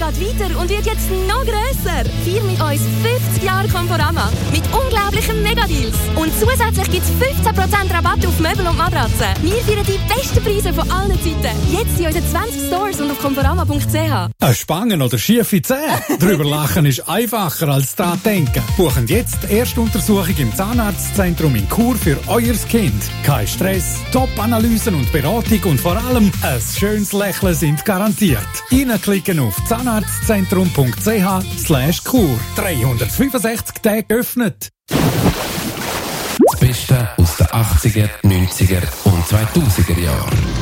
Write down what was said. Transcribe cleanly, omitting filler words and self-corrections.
geht weiter und wird jetzt noch grösser. Feier mit uns 50 Jahre Conforama mit unglaublichen Megadeals. Und zusätzlich gibt es 15% Rabatt auf Möbel und Matratzen. Wir feiern die besten Preise von allen Zeiten. Jetzt in unseren 20 Stores und auf conforama.ch. Eine Spangen oder schiefe Zähne? Drüber lachen ist einfacher als dran denken. Buchen jetzt die Erstuntersuchung im Zahnarztzentrum in Chur für euer Kind. Kein Stress, Top-Analysen und Beratung und vor allem ein schönes Lächeln sind garantiert. Reinklicken auf zahnarztzentrum.ch/Chur. 365 Tage geöffnet. Das Beste aus den 80er, 90er und 2000er Jahren.